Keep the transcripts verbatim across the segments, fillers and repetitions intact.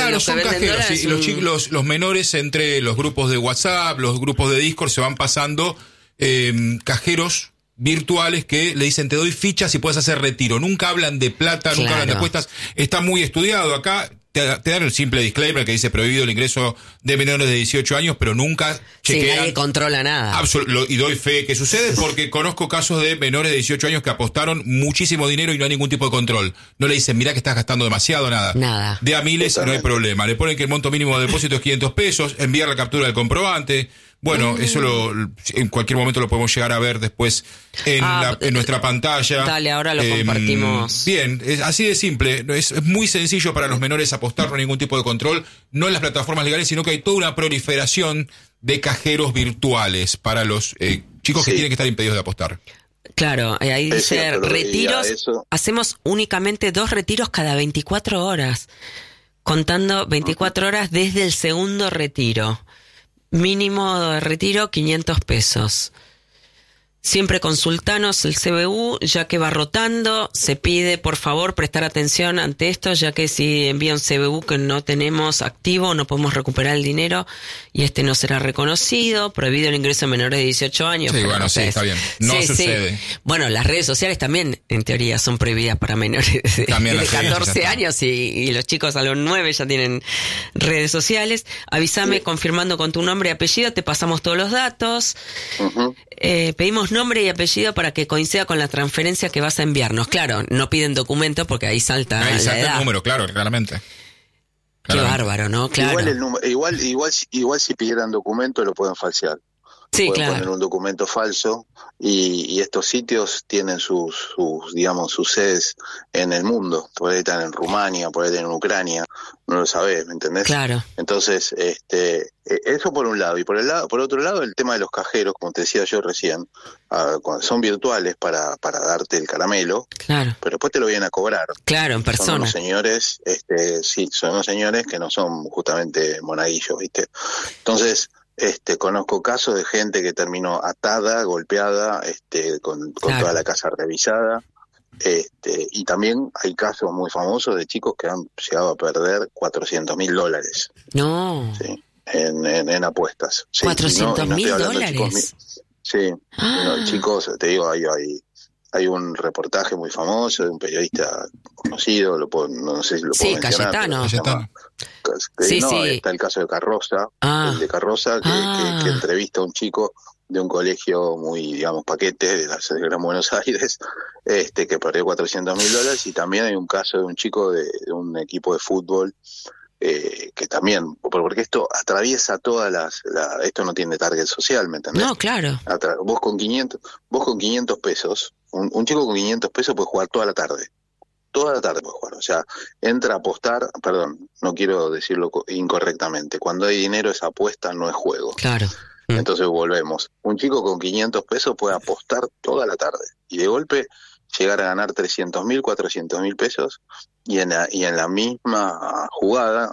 Claro, los son que venden cajeros. dólares Sí, los, un... chicos, los, los menores entre los grupos de WhatsApp, los grupos de Discord, se van pasando eh, cajeros virtuales que le dicen te doy fichas y puedes hacer retiro. Nunca hablan de plata, Claro. nunca hablan de apuestas. Está muy estudiado acá. Te, te dan el simple disclaimer que dice prohibido el ingreso de menores de dieciocho años, pero nunca Sí, chequean. nadie controla nada. Absol- y doy fe que sucede porque conozco casos de menores de dieciocho años que apostaron muchísimo dinero y no hay ningún tipo de control. No le dicen, mirá que estás gastando demasiado, nada. Nada. De a miles no hay problema. Le ponen que el monto mínimo de depósito es quinientos pesos, enviar la captura del comprobante. Bueno, mm. eso lo, en cualquier momento lo podemos llegar a ver después en, ah, la, en nuestra pantalla. Dale, ahora lo eh, compartimos. Bien, es así de simple. Es, es muy sencillo para los menores apostar, no hay ningún tipo de control, no en las plataformas legales, sino que hay toda una proliferación de cajeros virtuales para los eh, chicos sí. que tienen que estar impedidos de apostar. Claro, ahí es dice cierto, retiros, eso. Hacemos únicamente dos retiros cada veinticuatro horas, contando veinticuatro uh-huh. horas desde el segundo retiro. Mínimo de retiro quinientos pesos. Siempre consultanos el C B U, ya que va rotando. Se pide, por favor, prestar atención ante esto, ya que si envía un C B U que no tenemos activo, no podemos recuperar el dinero y este no será reconocido. Prohibido el ingreso de menores de dieciocho años. Sí, bueno, no sí, sé, está bien. No sí, sucede. Sí. Bueno, las redes sociales también, en teoría, son prohibidas para menores de, de catorce años y, y los chicos a los nueve ya tienen redes sociales. Avísame sí. confirmando con tu nombre y apellido, te pasamos todos los datos. Uh-huh. Eh, pedimos nombre y apellido para que coincida con la transferencia que vas a enviarnos. Claro, no piden documento porque ahí salta ahí la salta edad. el número, claro, claramente. Qué claramente. Bárbaro, ¿no? Claro. Igual, el número, igual, igual, igual si pidieran documento lo pueden falsear. Sí, pueden claro. poner un documento falso y, y estos sitios tienen sus, sus, digamos, sus sedes en el mundo. Por ahí están en Rumania, por ahí están en Ucrania, no lo sabés, ¿me entendés? Claro. Entonces, este, eso por un lado. Y por el lado, por otro lado, el tema de los cajeros, como te decía yo recién, uh, son virtuales para, para darte el caramelo, claro. pero después te lo vienen a cobrar. Claro, en persona. Son unos señores, este, sí, son unos señores que no son justamente monaguillos, ¿viste? Entonces, Este, conozco casos de gente que terminó atada, golpeada, este, con, con claro. toda la casa revisada, este, y también hay casos muy famosos de chicos que han llegado a perder cuatrocientos mil dólares. No. Sí, en, en, en apuestas. Sí, ¿cuatrocientos mil no, no dólares? Chicos, sí, ah. no, chicos, te digo, hay, hay, hay un reportaje muy famoso de un periodista conocido, lo puedo, no sé si lo puedo sí, mencionar. Cayetano. Cayetano. Que, sí, no, sí. Está el caso de Carroza, ah. el de Carroza, que, ah. que, que entrevista a un chico de un colegio muy, digamos, paquete de la de Gran Buenos Aires, este que perdió cuatrocientos mil dólares, y también hay un caso de un chico de, de un equipo de fútbol eh, que también, porque esto atraviesa todas las, la, esto no tiene target social, ¿me entendés? No, claro. Atra, vos con quinientos, vos con quinientos pesos, un, un chico con quinientos pesos puede jugar toda la tarde. Toda la tarde puede jugar, o sea, entra a apostar, perdón, no quiero decirlo incorrectamente, cuando hay dinero es apuesta, no es juego. Claro. Mm. Entonces volvemos, un chico con quinientos pesos puede apostar toda la tarde y de golpe llegar a ganar trescientos mil, cuatrocientos mil pesos y en la, y en la misma jugada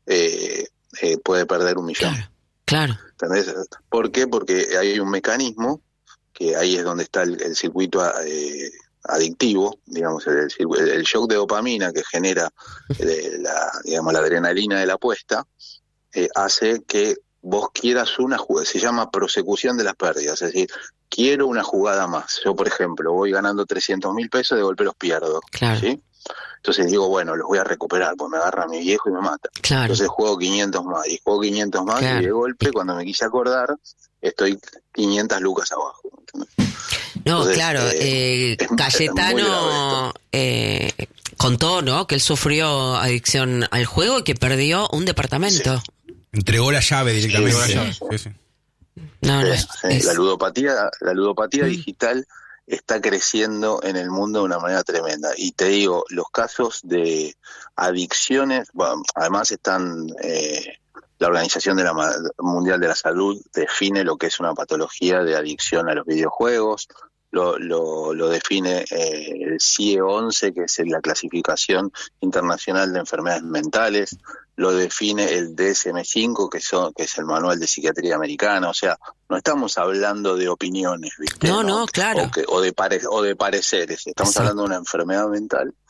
eh, eh, puede perder un millón. Claro, claro. ¿Entendés? ¿Por qué? Porque hay un mecanismo, que ahí es donde está el, el circuito eh, adictivo, digamos, el, el, el shock de dopamina que genera eh, la, digamos, la adrenalina de la apuesta, eh, hace que vos quieras una jugada, se llama prosecución de las pérdidas, es decir, quiero una jugada más. Yo, por ejemplo, voy ganando trescientos mil pesos, de golpe los pierdo, claro. ¿sí? Entonces digo, bueno, los voy a recuperar, pues me agarra mi viejo y me mata. Claro. Entonces juego quinientos más, y juego quinientos más, claro. Y de golpe, cuando me quise acordar, estoy quinientas lucas abajo. ¿Entendés? No, Entonces, claro, eh, eh, Cayetano eh, contó, ¿no?, que él sufrió adicción al juego y que perdió un departamento. Sí. Entregó la llave directamente. Sí, sí. La llave. Sí, sí. No, no, sí, es, sí. es... La ludopatía, la ludopatía mm. digital está creciendo en el mundo de una manera tremenda. Y te digo, los casos de adicciones, bueno, además están... Eh, la Organización de la Mundial de la Salud define lo que es una patología de adicción a los videojuegos, lo, lo, lo define eh, el C I E once, que es la clasificación internacional de enfermedades mentales, lo define el D S M cinco, que, son, que es el manual de psiquiatría americana. O sea, no estamos hablando de opiniones, ¿viste? No, no, no, claro. O, que, o, de pare, o de pareceres, estamos Exacto. hablando de una enfermedad mental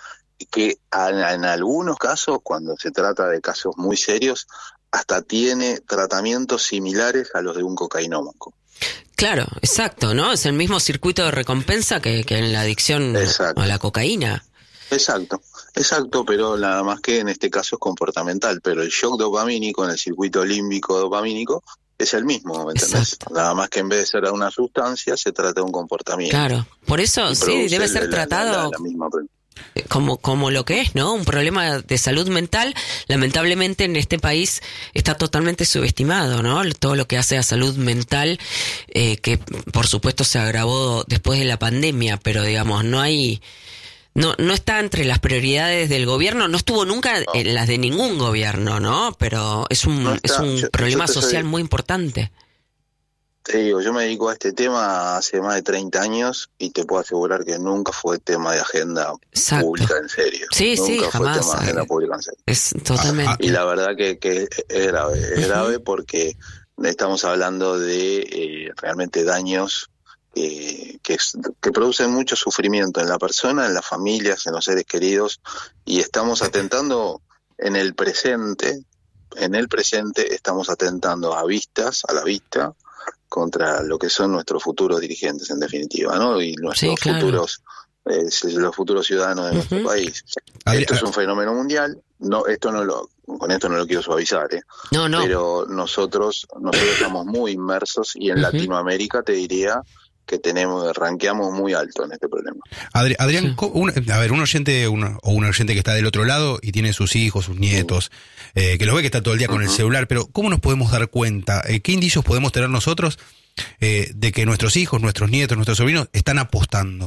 que en, en algunos casos, cuando se trata de casos muy serios, hasta tiene tratamientos similares a los de un cocainómaco. Claro, exacto, ¿no? Es el mismo circuito de recompensa que, que en la adicción exacto. a la cocaína. Exacto, exacto, pero nada más que en este caso es comportamental, pero el shock dopamínico en el circuito límbico dopamínico es el mismo, ¿me entendés? Exacto. Nada más que en vez de ser una sustancia, se trata de un comportamiento. Claro, por eso sí, debe ser la, tratado la, la, la misma... como como lo que es, ¿no? Un problema de salud mental, lamentablemente en este país está totalmente subestimado, ¿no? Todo lo que hace a salud mental, eh, que por supuesto se agravó después de la pandemia, pero digamos, no hay... No, no está entre las prioridades del gobierno, no estuvo nunca no. en las de ningún gobierno, ¿no? Pero es un, no es un yo, problema yo social soy, muy importante. Te digo, yo me dedico a este tema hace más de treinta años y te puedo asegurar que nunca fue tema de agenda Exacto. pública en serio. Sí, nunca sí, fue jamás. tema de agenda pública en serio. Es totalmente. Y la verdad que, que es grave, es grave porque estamos hablando de eh, realmente daños Eh, que, que producen mucho sufrimiento en la persona, en las familias, en los seres queridos, y estamos atentando en el presente, en el presente estamos atentando a vistas, a la vista, contra lo que son nuestros futuros dirigentes, en definitiva, ¿no? Y nuestros sí, claro. futuros, eh, los futuros ciudadanos de uh-huh. nuestro país. Adri- esto es un fenómeno mundial, no, esto no lo, con esto no lo quiero suavizar, ¿eh? No, no. Pero nosotros, nosotros estamos muy inmersos y en uh-huh. Latinoamérica te diría que tenemos, ranqueamos muy alto en este problema. Adri, Adrián, sí. un, a ver, un oyente una, o un oyente que está del otro lado y tiene sus hijos, sus nietos, eh, que los ve que está todo el día con uh-huh. el celular, pero ¿cómo nos podemos dar cuenta? Eh, ¿Qué indicios podemos tener nosotros eh, de que nuestros hijos, nuestros nietos, nuestros sobrinos están apostando?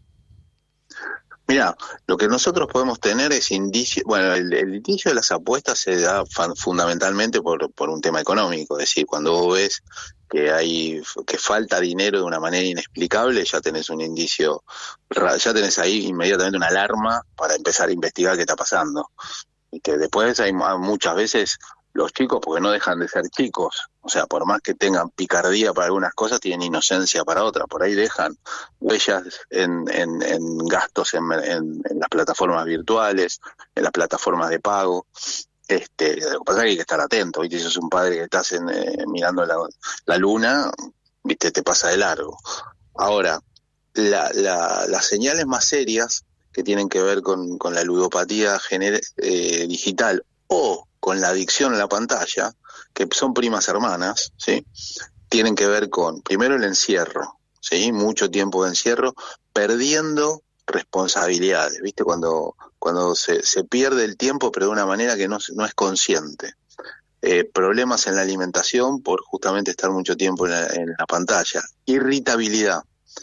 Mira, lo que nosotros podemos tener es indicio, bueno, el, el indicio de las apuestas se da fan, fundamentalmente por, por un tema económico, es decir, cuando vos ves que hay que falta dinero de una manera inexplicable, ya tenés un indicio, ya tenés ahí inmediatamente una alarma para empezar a investigar qué está pasando. Y que después hay muchas veces los chicos, porque no dejan de ser chicos, o sea, por más que tengan picardía para algunas cosas, tienen inocencia para otras, por ahí dejan huellas en, en, en gastos en, en, en las plataformas virtuales, en las plataformas de pago. Este, lo que pasa es que hay que estar atento, ¿viste? Si sos un padre que estás en, eh, mirando la, la luna, ¿viste? Te pasa de largo. Ahora, la, la, las señales más serias que tienen que ver con, con la ludopatía gener, eh, digital o con la adicción a la pantalla, que son primas hermanas, ¿sí? Tienen que ver con, primero, el encierro, ¿sí? Mucho tiempo de encierro, perdiendo responsabilidades, ¿viste? Cuando cuando se, se pierde el tiempo, pero de una manera que no, no es consciente. Eh, problemas en la alimentación por justamente estar mucho tiempo en la, en la pantalla. Irritabilidad.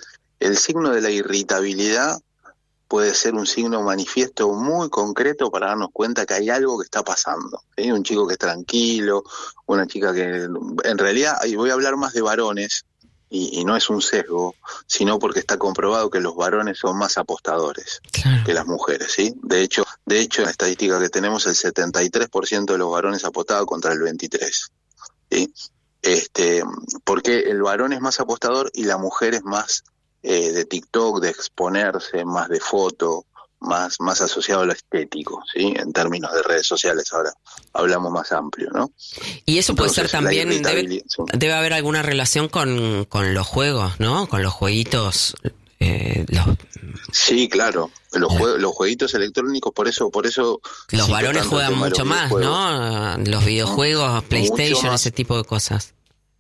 El signo de la irritabilidad puede ser un signo manifiesto muy concreto para darnos cuenta que hay algo que está pasando. ¿Sí? Un chico que es tranquilo, una chica que... En realidad, y voy a hablar más de varones, y, y no es un sesgo, sino porque está comprobado que los varones son más apostadores claro. que las mujeres, ¿sí? De hecho, de hecho, en la estadística que tenemos, el setenta y tres por ciento de los varones apostaba contra el veintitrés por ciento, ¿sí? Este, porque el varón es más apostador y la mujer es más eh, de TikTok, de exponerse, más de foto, más más asociado a lo estético, ¿sí? En términos de redes sociales, ahora hablamos más amplio, ¿no? Y eso puede Entonces, ser también, debe, sí. debe haber alguna relación con, con los juegos, ¿no? Con los jueguitos. Eh, los... Sí, claro, los, jue- los jueguitos electrónicos, por eso... por eso los sí varones juegan mucho más, ¿no? Los videojuegos, ¿no? PlayStation, ese tipo de cosas.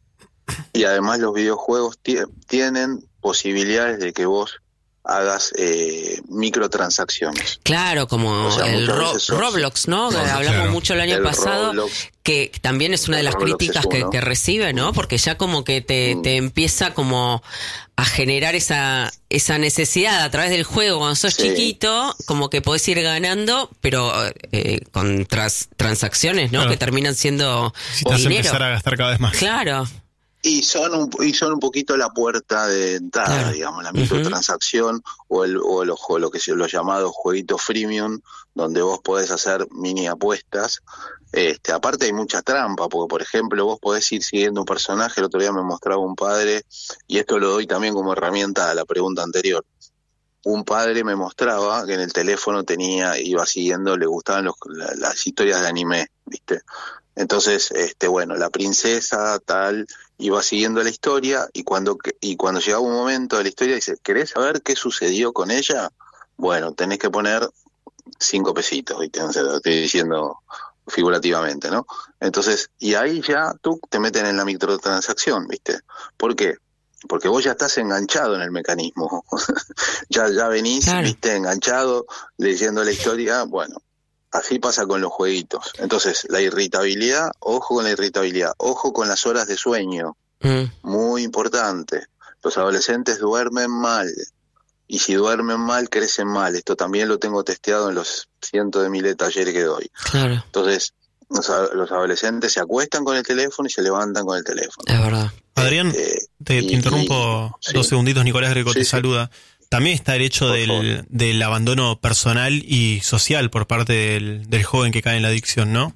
Y además los videojuegos t- tienen posibilidades de que vos hagas eh, microtransacciones. Claro, como o sea, el Ro- Roblox, ¿no? no Hablamos claro. mucho el año el pasado, Roblox, que también es una de las Roblox críticas que, que recibe, ¿no? Porque ya como que te, mm. te empieza como a generar esa esa necesidad a través del juego cuando sos sí. chiquito, como que podés ir ganando, pero eh, con tras, transacciones, ¿no? Claro. Que terminan siendo si te dinero. Empezar a gastar cada vez más. Claro. Y son un y son un poquito la puerta de entrada, claro. digamos, la microtransacción uh-huh. o el o los lo que son los llamados jueguitos freemium, donde vos podés hacer mini apuestas. Este, aparte hay mucha trampa, porque por ejemplo vos podés ir siguiendo un personaje. El otro día me mostraba un padre, y esto lo doy también como herramienta a la pregunta anterior. un padre me mostraba que en el teléfono tenía, iba siguiendo, le gustaban los, la, las historias de anime, ¿viste? Entonces, este, bueno, la princesa tal iba siguiendo la historia y cuando y cuando llegaba un momento de la historia dice, ¿querés saber qué sucedió con ella? Bueno, tenés que poner cinco pesitos, ¿viste? O sea, lo estoy diciendo figurativamente, ¿no? Entonces, y ahí ya tú te meten en la microtransacción, ¿viste? ¿Por qué? Porque vos ya estás enganchado en el mecanismo. ya ya venís, claro. ¿Viste? Enganchado, leyendo la historia, bueno. Así pasa con los jueguitos. Entonces, la irritabilidad, ojo con la irritabilidad, ojo con las horas de sueño, mm. muy importante. Los adolescentes duermen mal, y si duermen mal, crecen mal. Esto también lo tengo testeado en los cientos de miles de talleres que doy. Claro. Entonces, los, los adolescentes se acuestan con el teléfono y se levantan con el teléfono. Es verdad. Adrián, eh, te, y, te interrumpo y, dos sí. segunditos, Nicolás Greco sí, te sí. saluda. También está el hecho del, del abandono personal y social por parte del, del joven que cae en la adicción, ¿no?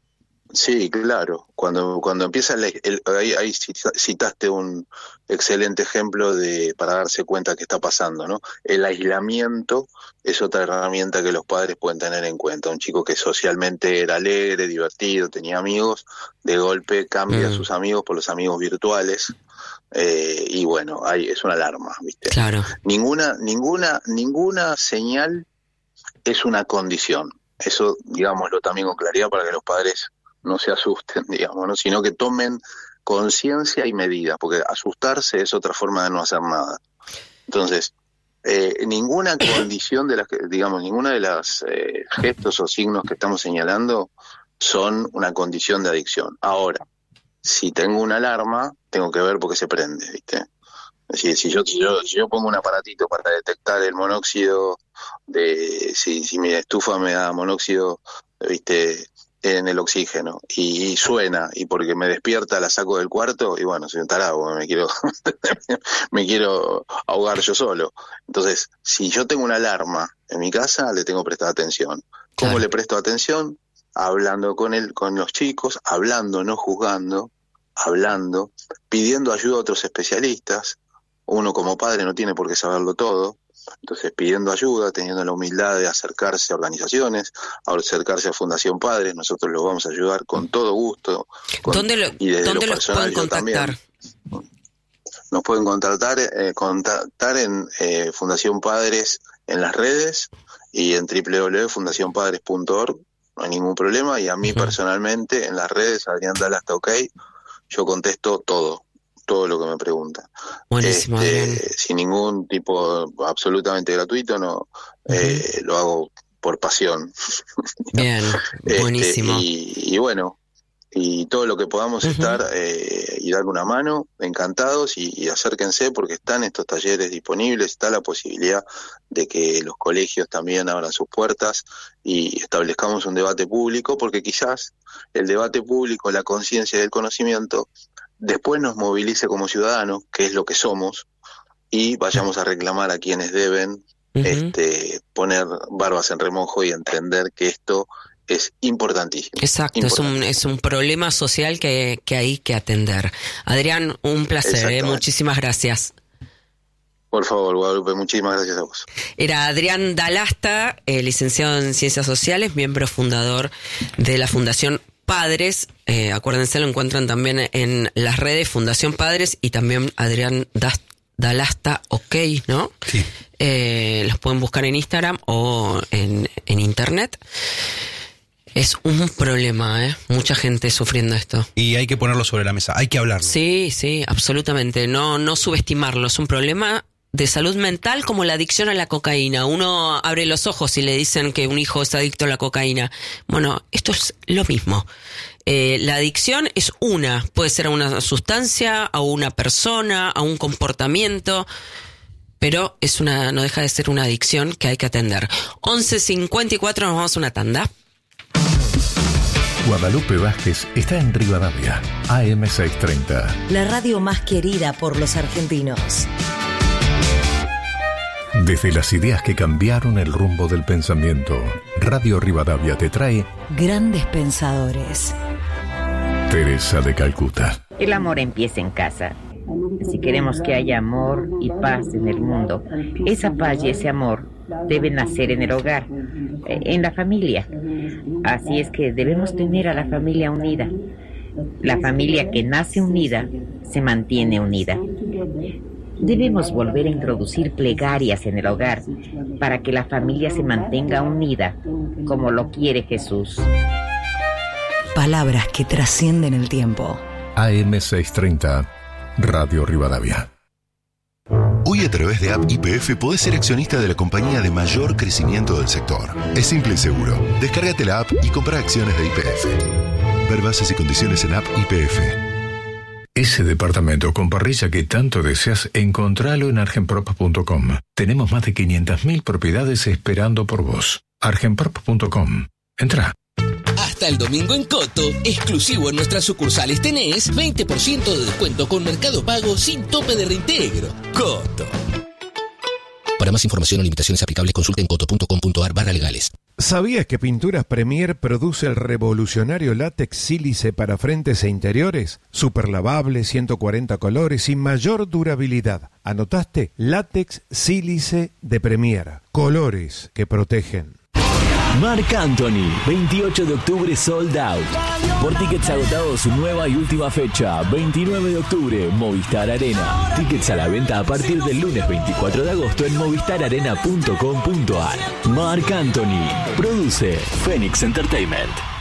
Sí, claro. Cuando cuando empieza el, el, ahí, ahí citaste un excelente ejemplo de para darse cuenta que está pasando, ¿no? El aislamiento es otra herramienta que los padres pueden tener en cuenta. Un chico que socialmente era alegre, divertido, tenía amigos, de golpe cambia mm. a sus amigos por los amigos virtuales. Eh, y bueno, ahí es una alarma, ¿viste? Claro. Ninguna, ninguna, ninguna señal es una condición. Eso, digámoslo también con claridad para que los padres no se asusten, digamos, ¿no? Sino que tomen conciencia y medida, porque asustarse es otra forma de no hacer nada. Entonces, eh, ninguna condición de las que, digamos, ninguna de las eh, gestos o signos que estamos señalando son una condición de adicción. Ahora, si tengo una alarma, tengo que ver por qué se prende, ¿viste? Es decir, si yo, si yo, si yo pongo un aparatito para detectar el monóxido de, si, si mi estufa me da monóxido, ¿viste? En el oxígeno, y, y suena, y porque me despierta la saco del cuarto, y bueno, soy un tarado, me quiero, me quiero ahogar yo solo. Entonces, si yo tengo una alarma en mi casa, le tengo que prestar atención. ¿Cómo claro. le presto atención? Hablando con él, con los chicos, hablando, no juzgando, hablando, pidiendo ayuda a otros especialistas. Uno como padre no tiene por qué saberlo todo. Entonces, pidiendo ayuda, teniendo la humildad de acercarse a organizaciones, a acercarse a Fundación Padres, nosotros los vamos a ayudar con todo gusto. Con, ¿Dónde, lo, y desde ¿dónde lo los pueden contactar? También. Nos pueden contactar, eh, contactar en eh, Fundación Padres en las redes y en doble u doble u doble u punto fundación padres punto org, no hay ningún problema. Y a mí uh-huh. personalmente en las redes, Adrián Dalasta OK, yo contesto todo. todo lo que me preguntan. Buenísimo, este, sin ningún tipo, absolutamente gratuito, no uh-huh. eh, lo hago por pasión. Bien, buenísimo. Este, y, y bueno, y todo lo que podamos uh-huh. estar eh, y dar una mano, encantados, y, y acérquense porque están estos talleres disponibles, está la posibilidad de que los colegios también abran sus puertas y establezcamos un debate público, porque quizás el debate público, la conciencia del conocimiento, después nos movilice como ciudadanos, que es lo que somos, y vayamos a reclamar a quienes deben uh-huh. este, poner barbas en remojo y entender que esto es importantísimo. Exacto, importantísimo. Es, un, es un problema social que, que hay que atender. Adrián, un placer, ¿eh? Muchísimas gracias. Por favor, Guadalupe, muchísimas gracias a vos. Era Adrián Dalasta, eh, licenciado en Ciencias Sociales, miembro fundador de la Fundación Padres, eh, acuérdense, lo encuentran también en las redes Fundación Padres y también Adrián Dalasta OK, ¿no? Sí. Eh, los pueden buscar en Instagram o en, en internet. Es un problema, ¿eh? Mucha gente sufriendo esto. Y hay que ponerlo sobre la mesa, hay que hablarlo. Sí, sí, absolutamente. No, no subestimarlo. Es un problema de salud mental como la adicción a la cocaína. Uno abre los ojos y le dicen que un hijo es adicto a la cocaína. Bueno, esto es lo mismo. Eh, la adicción es una, puede ser a una sustancia, a una persona, a un comportamiento, pero es una, no deja de ser una adicción que hay que atender. once cincuenta y cuatro, nos vamos a una tanda. Guadalupe Vázquez está en Rivadavia, A M seiscientos treinta. La radio más querida por los argentinos. Desde las ideas que cambiaron el rumbo del pensamiento, Radio Rivadavia te trae Grandes Pensadores. Teresa de Calcuta. El amor empieza en casa. si queremos que haya amor y paz en el mundo, esa paz y ese amor deben nacer en el hogar, en la familia. Así es que debemos tener a la familia unida. La familia que nace unida se mantiene unida. Debemos volver a introducir plegarias en el hogar para que la familia se mantenga unida, como lo quiere Jesús. Palabras que trascienden el tiempo. A M seiscientos treinta, Radio Rivadavia. Hoy a través de App Y P F podés ser accionista de la compañía de mayor crecimiento del sector. Es simple y seguro. Descárgate la app y compra acciones de Y P F. Ver bases y condiciones en App Y P F. Ese departamento con parrilla que tanto deseas, encontralo en argenprop punto com. Tenemos más de quinientas mil propiedades esperando por vos. argenprop punto com. Entrá. Hasta el domingo en Coto, exclusivo en nuestras sucursales tenés veinte por ciento de descuento con Mercado Pago sin tope de reintegro. Coto. Para más información o limitaciones aplicables, consulta en coto punto com punto ar barra legales. ¿Sabías que Pinturas Premier produce el revolucionario látex sílice para frentes e interiores? Super lavable, ciento cuarenta colores y mayor durabilidad. ¿Anotaste? Látex sílice de Premier. Colores que protegen. Marc Anthony, veintiocho de octubre sold out. Por tickets agotados, su nueva y última fecha, veintinueve de octubre, Movistar Arena. Tickets a la venta a partir del lunes veinticuatro de agosto en movistar arena punto com punto ar. Marc Anthony, produce Phoenix Entertainment.